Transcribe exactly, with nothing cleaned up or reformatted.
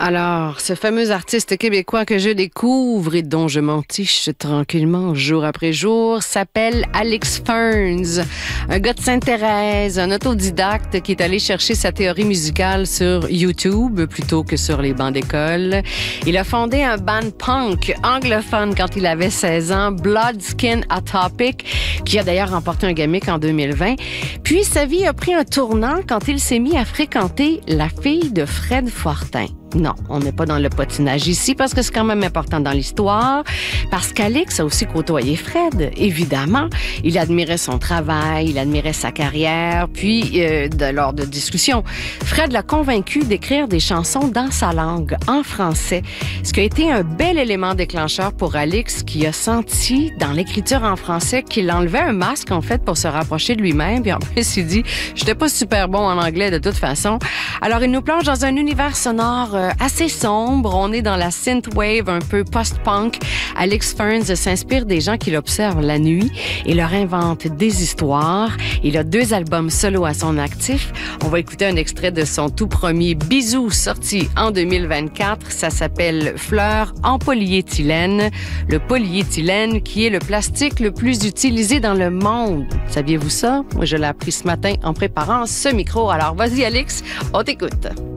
Alors, ce fameux artiste québécois que je découvre et dont je m'entiche tranquillement jour après jour s'appelle Alex Fearns, un gars de Sainte-Thérèse, un autodidacte qui est allé chercher sa théorie musicale sur YouTube plutôt que sur les bancs d'école. Il a fondé un band punk anglophone quand il avait seize ans, Blood Skin Atopic, qui a d'ailleurs remporté un gimmick en deux mille vingt. Puis sa vie a pris un tournant quand il s'est mis à fréquenter la fille de Fred Fortin. Non, on n'est pas dans le potinage ici parce que c'est quand même important dans l'histoire. Parce qu'Alex a aussi côtoyé Fred, évidemment. Il admirait son travail, il admirait sa carrière. Puis, euh, de, lors de discussions, Fred l'a convaincu d'écrire des chansons dans sa langue, en français. Ce qui a été un bel élément déclencheur pour Alex qui a senti dans l'écriture en français qu'il enlevait un masque, en fait, pour se rapprocher de lui-même. Puis en plus, il dit « J'étais pas super bon en anglais de toute façon. » Alors, il nous plonge dans un univers sonore assez sombre. On est dans la synthwave, un peu post-punk. Alex Fearns s'inspire des gens qu'il observe la nuit et leur invente des histoires. Il a deux albums solo à son actif. On va écouter un extrait de son tout premier Bisous sorti en deux mille vingt-quatre. Ça s'appelle Fleurs en polyéthylène. Le polyéthylène qui est le plastique le plus utilisé dans le monde. Saviez-vous ça? Moi, je l'ai appris ce matin en préparant ce micro. Alors, vas-y, Alex, on t'écoute.